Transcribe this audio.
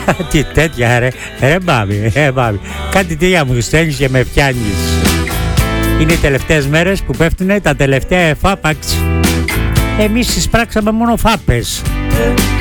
Τι τέτοια ρε μπάμι. Κάτι τέτοια μου στέλνεις και με φτιάνεις. Είναι οι τελευταίες μέρες που πέφτουνε τα τελευταία εφάπαξ. Εμείς εισπράξαμε μόνο φάπες.